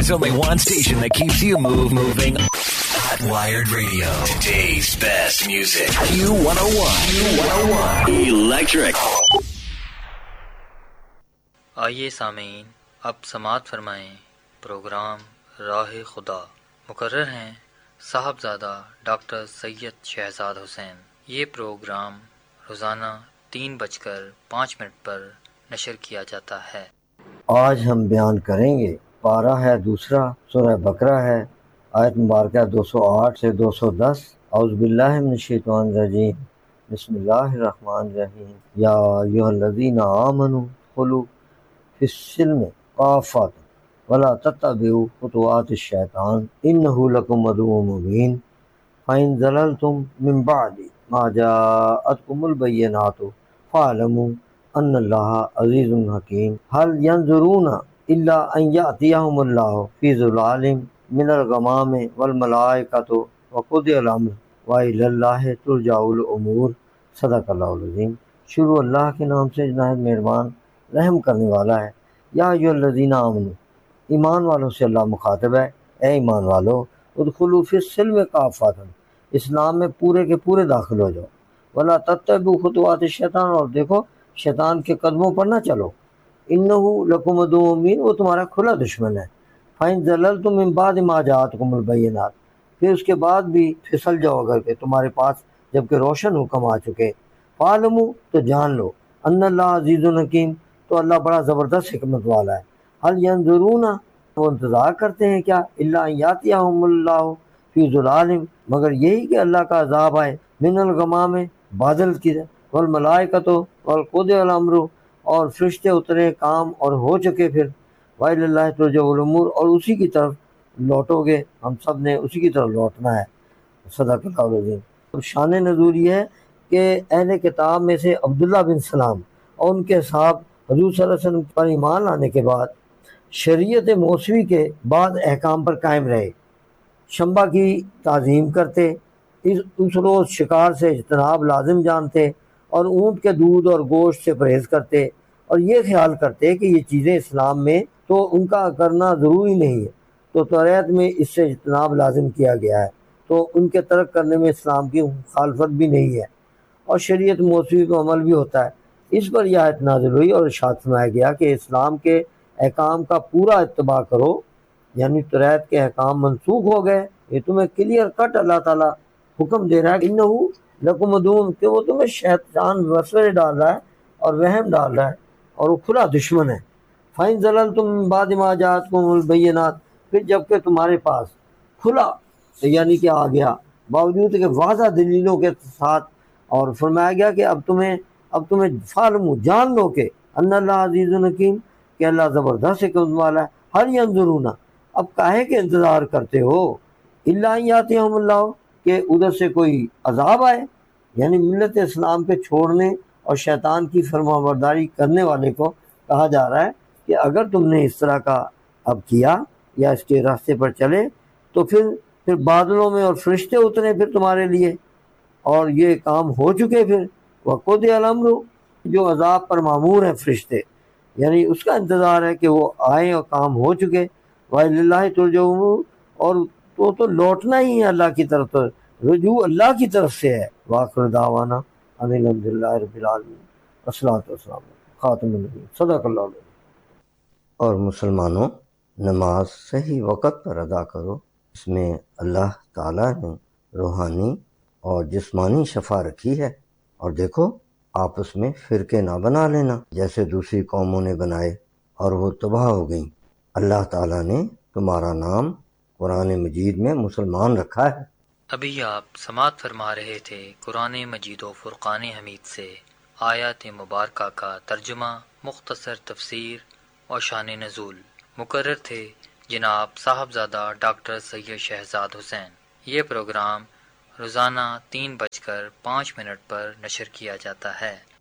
There's only one station that keeps you moving. Hot Wired Radio. Today's best music. Q101. Electric. آئیے سامعین، اب سماعت فرمائیں programme راہ خدا۔ مقرر ہیں صاحبزادہ ڈاکٹر سید شہزاد حسین۔ یہ پروگرام روزانہ 3:05 پر نشر کیا جاتا ہے۔ آج ہم بیان کریں گے، پارہ ہے دوسرا، سورہ بقرہ ہے، آیت مبارکہ 208 سے 210۔ اعوذ باللہ من الشیطان الرجیم، بسم اللہ الرحمن الرحیم۔ یا ایھا الذین آمنوا ادخلوا فی السلم کافۃ ولا تتبعوا خطوات الشیطان انہ لکم عدو مبین فإن زللتم من بعد ما جاءتکم البینات فاعلموا ان اللہ عزیز حکیم۔ هل ينظرون الا ان یأتیہم اللہ فی ظلال من الغمام والملائکۃ وقضی الامر وإلی اللہ ترجع الامور۔ صدق اللہ العظیم۔ شروع اللہ کے نام سے نہایت مہربان رحم کرنے والا ہے۔ یا ایھا الذین آمنوا، ایمان والوں سے اللہ مخاطب ہے، اے ایمان والو، ادخلوا فی السلم کافۃ، اسلام میں پورے کے پورے داخل ہو جاؤ، ولا تتبعوا خطوات الشیطان، اور دیکھو شیطان کے قدموں پر نہ چلو، انہ لکم عدو مبین، وہ تمہارا کھلا دشمن ہے۔ فإن زللتم من بعد ما جاءتکم البینات، پھر اس کے بعد بھی پھسل جاؤ اگر کہ تمہارے پاس جبکہ روشن حکم آ چکے، فاعلموا، تو جان لو، ان اللہ عزیز حکیم، تو اللہ بڑا زبردست حکمت والا ہے۔ هل ينظرون، وہ انتظار کرتے ہیں کیا، الا ان یاتیہم اللہ فی ظلال، مگر یہی کہ اللہ کا عذاب آئے، من الغمام، بادل کی، والملائکۃ والقضی الامر، اور فرشتے اترے کام اور ہو چکے، پھر وإلی اللہ ترجع الامور، اور اسی کی طرف لوٹو گے، ہم سب نے اسی کی طرف لوٹنا ہے۔ صدق اللہ العظیم۔ شان نزول یہ ہے کہ اہل کتاب میں سے عبداللہ بن سلام اور ان کے صحاب حضور صلی اللہ علیہ وسلم پر ایمان لانے کے بعد شریعت موسوی کے بعد احکام پر قائم رہے۔ شنبہ کی تعظیم کرتے، اس روز شکار سے اجتناب لازم جانتے، اور اونٹ کے دودھ اور گوشت سے پرہیز کرتے، اور یہ خیال کرتے کہ یہ چیزیں اسلام میں تو ان کا کرنا ضروری نہیں ہے، تو توریت میں اس سے اجتناب لازم کیا گیا ہے، تو ان کے ترک کرنے میں اسلام کی مخالفت بھی نہیں ہے، اور شریعت موسوی کو عمل بھی ہوتا ہے۔ اس پر یہ آیت نازل ہوئی اور ارشاد فرمایا گیا کہ اسلام کے احکام کا پورا اتباع کرو، یعنی توریت کے احکام منسوخ ہو گئے، یہ تمہیں کلیئر کٹ اللہ تعالیٰ حکم دے رہا ہے کہ انہ لکم عدو، کہ وہ تمہیں شیطان وسوسے ڈال رہا ہے اور وہم ڈال رہا ہے، اور وہ کھلا دشمن ہے۔ فإن زللتم من بعد ما جاءتکم البینات، پھر جب کہ تمہارے پاس کھلا یعنی کہ آ گیا، باوجود کہ واضح دلیلوں کے ساتھ، اور فرمایا گیا کہ اب تمہیں فعلموا، جان لو کہ ان اللہ عزیز حکیم، کہ اللہ زبردست حکمت والا ہے۔ ہل ینظرون، اب کاہے کے انتظار کرتے ہو، الا ان یاتیہم اللہ، کہ ادھر سے کوئی عذاب آئے، یعنی ملت اسلام پہ چھوڑنے اور شیطان کی فرما برداری کرنے والے کو کہا جا رہا ہے کہ اگر تم نے اس طرح کا اب کیا یا اس کے راستے پر چلے، تو پھر بادلوں میں اور فرشتے اترے پھر تمہارے لیے، اور یہ کام ہو چکے، پھر وقضی الامر، جو عذاب پر مامور ہیں فرشتے، یعنی اس کا انتظار ہے کہ وہ آئیں اور کام ہو چکے، وإلی اللہ ترجع الامور، اور تو لوٹنا ہی ہے اللہ کی طرف، تو رجوع اللہ کی طرف سے ہے۔ وآخر دعوانا ان الحمد للہ رب العالمین، والصلاۃ والسلام علی خاتم النبیین۔ صدق اللہ علیہ۔ اور مسلمانوں، نماز صحیح وقت پر ادا کرو، اس میں اللہ تعالیٰ نے روحانی اور جسمانی شفا رکھی ہے، اور دیکھو آپس میں فرقے نہ بنا لینا جیسے دوسری قوموں نے بنائے اور وہ تباہ ہو گئیں۔ اللہ تعالیٰ نے تمہارا نام قرآن مجید میں مسلمان رکھا ہے۔ ابھی آپ سماعت فرما رہے تھے قرآن مجید و فرقان حمید سے آیات مبارکہ کا ترجمہ، مختصر تفسیر اور شان نزول۔ مقرر تھے جناب صاحبزادہ ڈاکٹر سید شہزاد حسین۔ یہ پروگرام روزانہ 3:05 پر نشر کیا جاتا ہے۔